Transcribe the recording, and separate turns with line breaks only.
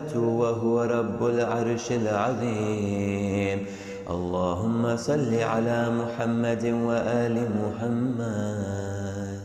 صفاته وهو رب العرش العظيم. اللهم صل على محمد وآل محمد.